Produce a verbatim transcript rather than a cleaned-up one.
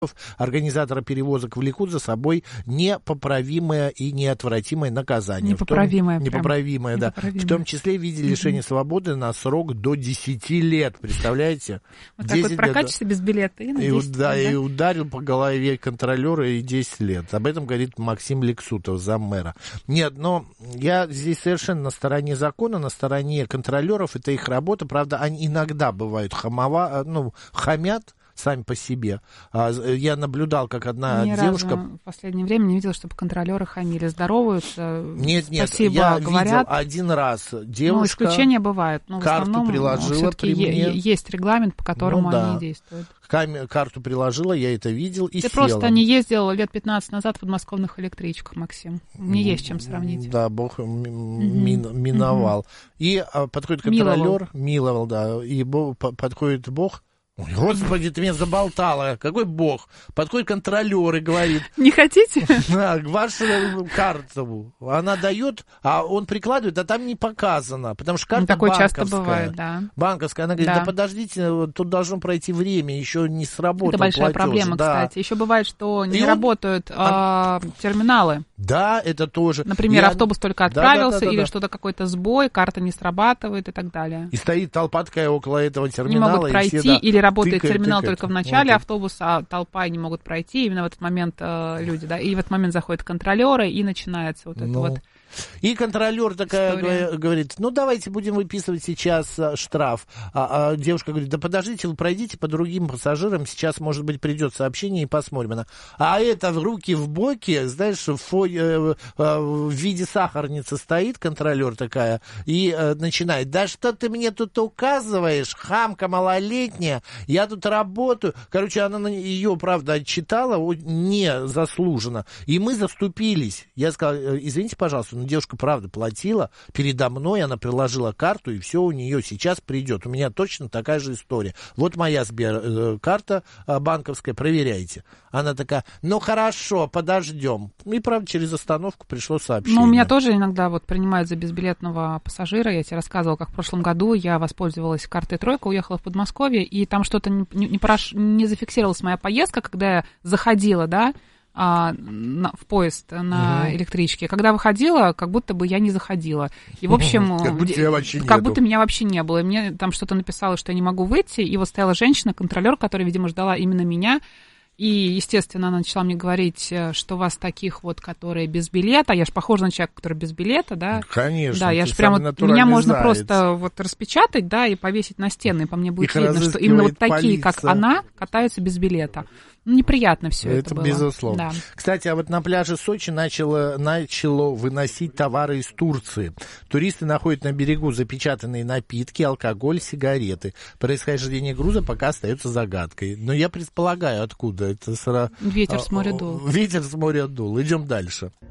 организатора перевозок влекут за собой непоправимое и неотвратимое наказание. Непоправимое. В том, непоправимое, да. Непоправимое. В том числе в виде лишения mm-hmm. свободы на срок до десяти лет. Представляете? Вот так вот прокатишься без билета и на десять и, да, лет, да? И ударил по голове контролера и десять лет. Об этом говорит Максим Лексутов, заммэра. Нет, но я здесь совершенно на стороне закона, на стороне контролеров. Это их работа. Правда, они иногда бывают хамова, ну, хамят сами по себе. Я наблюдал, как одна Ни девушка... разу в последнее время не видела, чтобы контролеры хамили, здороваются, нет, нет, спасибо я говорят. Видел один раз девушка... Ну, исключения бывают, но в карту основном приложила при мне. Есть регламент, по которому ну, да. они действуют. Кам... Карту приложила, я это видел и Ты села. просто не ездил лет пятнадцать назад в подмосковных электричках, Максим. Мне есть чем сравнить. Да, Бог мин... миновал. Mm-hmm. И а, подходит контролер, миловал, миловал да, и бог, подходит Бог. Ой, господи, ты меня заболтала. Какой бог? Подходит контролер и говорит... Не хотите? Да, вашу карту. Она дает, а он прикладывает, а там не показано. Потому что карта такое банковская. Часто бывает, да. Банковская. Она говорит, да, да подождите, тут должно пройти время, еще не сработал Это большая платеж. проблема, да. кстати. Еще бывает, что не и работают он... а, терминалы. Да, это тоже. Например, Я... автобус только отправился, да, да, да, да, или да. что-то какой-то сбой, карта не срабатывает и так далее. И стоит толпа такая около этого терминала. Не могут пройти, все, да, или работает тыкает, терминал тыкает. только в начале вот автобуса, а толпа не могут пройти. Именно в этот момент э, люди, да, и в этот момент заходят контролеры, и начинается вот это ну. вот. И контролер такая история. Говорит, ну давайте будем выписывать сейчас а, штраф. А, а девушка говорит, да подождите, вы пройдите по другим пассажирам, сейчас, может быть, придет сообщение и посмотрим. Она, а это в руки в боки, знаешь, в, фо... э, э, в виде сахарницы стоит контролер такая и э, начинает, да что ты мне тут указываешь, хамка малолетняя, я тут работаю. Короче, она ее, правда, отчитала незаслуженно. И мы заступились. Я сказал, извините, пожалуйста, но девушка, правда, платила передо мной, она приложила карту, и все у нее сейчас придет. У меня точно такая же история. Вот моя Сберкарта банковская, проверяйте. Она такая, ну хорошо, подождем. И, правда, через остановку пришло сообщение. Ну, у меня тоже иногда вот принимают за безбилетного пассажира. Я тебе рассказывала, как в прошлом году я воспользовалась картой «Тройка», уехала в Подмосковье, и там что-то не, не, прош... не зафиксировалась моя поездка, когда я заходила, да, А, на, в поезд на угу. электричке. Когда выходила, как будто бы я не заходила. И, в общем, как будто, де, как будто меня вообще не было. И мне там что-то написало, что я не могу выйти. И вот стояла женщина, контролер, которая, видимо, ждала именно меня. И, естественно, она начала мне говорить, что у вас таких вот, которые без билета. Я же похожа на человека, который без билета, да? Конечно. Да, я же прямо... Меня можно просто вот распечатать, да, и повесить на стены. И по мне будет Их видно, что именно вот такие, полиция. Как она, катаются без билета. Неприятно все это, это было. Безусловно. Да. Кстати, а вот на пляже Сочи начало, начало выносить товары из Турции. Туристы находят на берегу запечатанные напитки, алкоголь, сигареты. Происхождение груза пока остается загадкой. Но я предполагаю, откуда это. Ветер с моря дул. Ветер с моря дул. Идем дальше.